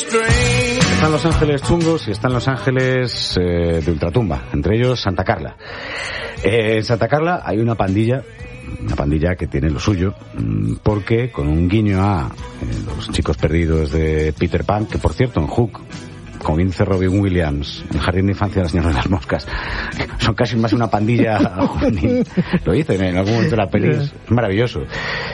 Están Los Ángeles chungos y están Los Ángeles de ultratumba, entre ellos Santa Carla. En Santa Carla hay una pandilla que tiene lo suyo, porque con un guiño a los chicos perdidos de Peter Pan, que por cierto en Hook, como bien dice Robin Williams, el jardín de infancia de la señora de las moscas, son casi más una pandilla juvenil. Lo dicen en algún momento de la peli, es maravilloso.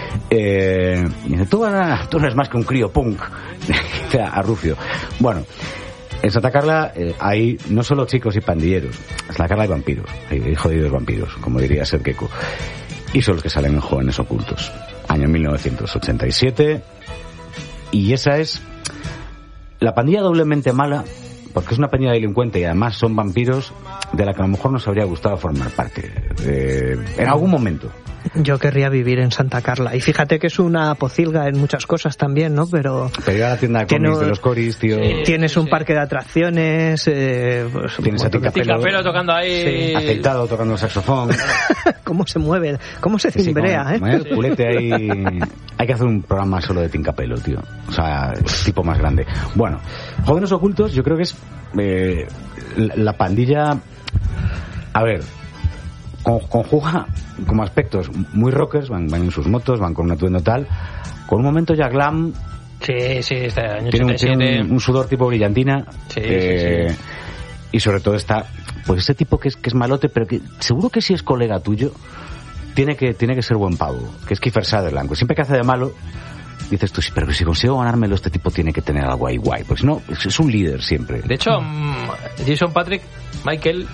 Y dice, tú no eres más que un crío punk, a Rufio. Bueno, en Santa Carla hay no solo chicos y pandilleros, en Santa Carla hay vampiros, hay jodidos vampiros, como diría Seth Gecko, y son los que salen en Jóvenes Ocultos, año 1987, y esa es la pandilla doblemente mala, porque es una pandilla delincuente y además son vampiros, de la que a lo mejor nos habría gustado formar parte en algún momento. Yo querría vivir en Santa Carla. Y fíjate que es una pocilga en muchas cosas también, ¿no? Pero ir a la tienda de cómics de los Coris, tío. Tienes un parque de atracciones. Pues, tienes a Tincapelo tocando ahí. Aceitado tocando el saxofón. ¿Cómo se mueve? ¿Cómo se cimbrea, el culete ahí. Hay que hacer un programa solo de Tincapelo, tío. O sea, tipo más grande. Bueno, Jóvenes Ocultos, yo creo que es la pandilla. A ver, conjuga como aspectos muy rockers, van en sus motos, van con un atuendo tal, con un momento ya glam. Sí, este año tiene un sudor tipo brillantina. Sí. Y sobre todo está, pues ese tipo que es malote, pero que seguro que si es colega tuyo, tiene que ser buen pavo, que es Kiefer Sutherland. Siempre que hace de malo, dices tú, sí, pero si consigo ganármelo, este tipo tiene que tener algo ahí guay, porque si no, es un líder siempre. De hecho, Jason Patric, Michael,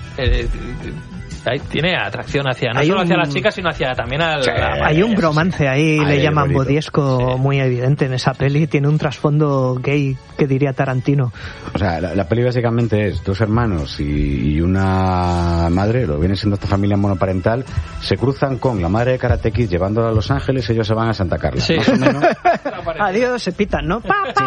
ahí tiene atracción hacia, no solo hacia las chicas, sino hacia también al... Hay un bromance ahí, le llaman bodiesco, muy evidente en esa peli. Tiene un trasfondo gay, que diría Tarantino. O sea, la peli básicamente es dos hermanos y una madre, lo viene siendo esta familia monoparental, se cruzan con la madre de Karate Kid llevándola a Los Ángeles, ellos se van a Santa Carla. Sí. Más o menos. Adiós, se pitan, ¿no?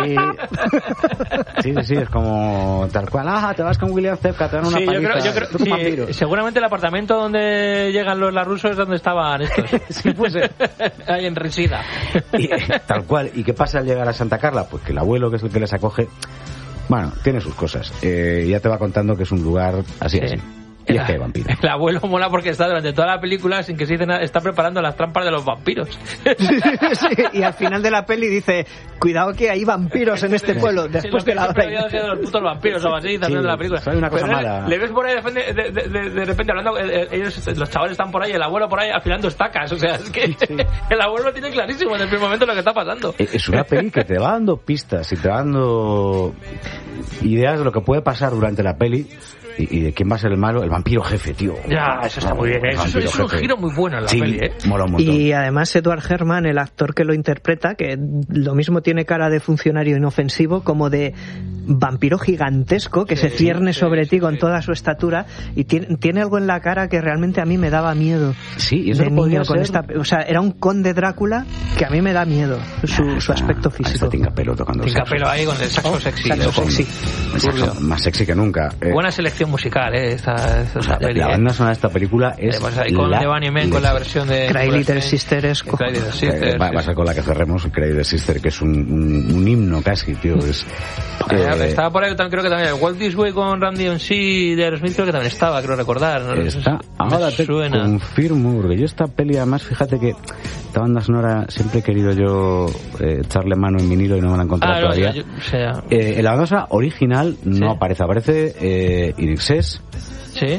Sí, es como tal cual. Te vas con William Zepka, te dan una paliza. Yo creo seguramente el apartamento donde llegan los larrusos es donde estaban estos. Sí, pues ahí en Resida. Tal cual. ¿Y qué pasa al llegar a Santa Carla? Pues que el abuelo, que es el que les acoge, bueno, tiene sus cosas. Ya te va contando que es un lugar así. Y es que hay vampiros. El abuelo mola porque está durante toda la película, sin que se dice nada, está preparando las trampas de los vampiros. Sí, y al final de la peli dice, cuidado que hay vampiros en este pueblo, después de la hora. De los putos vampiros o así, también de la película. Hay una cosa mala. Le ves por ahí de repente hablando, ellos, los chavales están por ahí, el abuelo por ahí afilando estacas, o sea, es que el abuelo lo tiene clarísimo en el primer momento lo que está pasando. Es una peli que te va dando pistas y te va dando ideas de lo que puede pasar durante la peli. ¿Y de quién va a ser el malo? El vampiro jefe, tío. Ya, eso está muy bien. Eso es un giro muy bueno en la peli, mola un montón. Y además Edward Herrmann, el actor que lo interpreta, que lo mismo tiene cara de funcionario inofensivo como de vampiro gigantesco que se cierne sobre ti con toda su estatura, y tiene algo en la cara que realmente a mí me daba miedo. Sí, y eso de niño con o sea, era un conde Drácula que a mí me da miedo, su aspecto físico. Tincapelo tocando el saxo. Tincapelo ahí con el saxo sexy. El saxo más sexy que nunca. Buena selección musical, esta peli. La banda sonora de esta película es ahí con The Bunny Men, con la versión de Cry Little Sister es va a ser con la que cerremos, Cry Little Sister, que es un himno casi, tío. Estaba por ahí, creo que también el Walk This Way con Randy MC de Aerosmith, creo que también estaba, creo recordar, ¿no? Ahora te confirmo, porque yo esta peli, además, fíjate que esta banda sonora siempre he querido yo echarle mano en vinilo y no me la he encontrado todavía. En la banda sonora original no aparece Inexcess. Sí.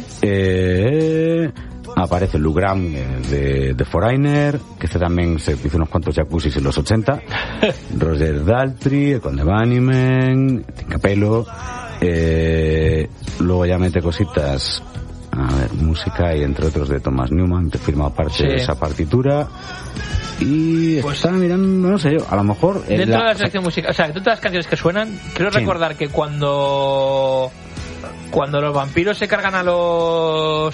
Aparece Lou Gramm de Foreigner, que este también se hizo unos cuantos jacuzzis en los 80. Roger Daltrey, el Conde Bunnyman, Tincapelo. Luego ya mete cositas, a ver, música, y entre otros de Thomas Newman, que firma parte de esa partitura. Y pues está mirando, no sé yo, a lo mejor dentro de la selección musical, o sea, dentro de las canciones que suenan, quiero recordar que cuando los vampiros se cargan a los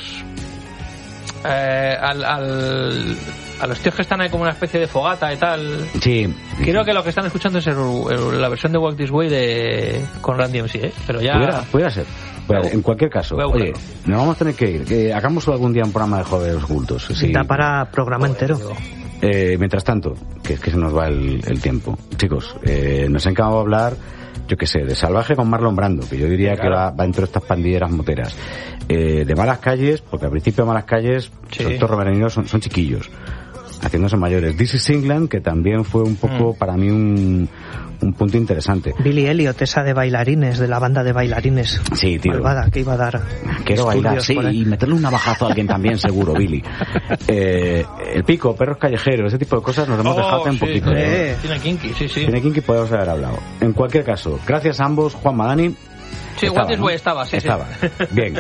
a los tíos que están ahí como una especie de fogata y tal, creo que lo que están escuchando es la versión de Walk This Way con Randy MC, pero ya pudiera ser. En cualquier caso, oye, nos vamos a tener que ir. Hagamos algún día un programa de Jóvenes Ocultos. Da para programa entero. Mientras tanto, que es que se nos va el tiempo. Chicos, nos ha encantado hablar, yo qué sé, de Salvaje con Marlon Brando, que yo diría que va entre estas pandilleras moteras. De Malas Calles, porque al principio Malas Calles, estos romeraninos son chiquillos, haciéndose mayores. This is England, que también fue un poco para mí un punto interesante. Billy Elliot, esa de bailarines, de la banda de bailarines. Sí, tío. Malvada, que iba a dar. Quiero bailar, sí, y meterle un navajazo a alguien también, seguro, Billy. El Pico, Perros Callejeros, ese tipo de cosas nos hemos dejado un poquito. Tiene kinky, sí. Tiene kinky, podemos haber hablado. En cualquier caso, gracias a ambos, Juan Madani. Sí, Walt Disney estaba, sí. Bien.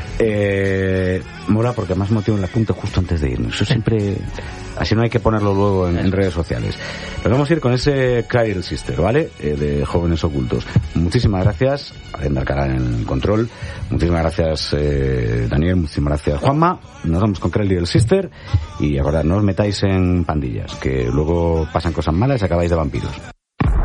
Mola porque más motivo en la punta justo antes de irnos. Eso siempre, así no hay que ponerlo luego en redes sociales. Nos vamos a ir con ese Cradle Sister, ¿vale? De Jóvenes Ocultos. Muchísimas gracias a Endarcará en el control. Muchísimas gracias Daniel, muchísimas gracias Juanma. Nos vamos con Cradle Sister y acordad, no os metáis en pandillas, que luego pasan cosas malas y acabáis de vampiros.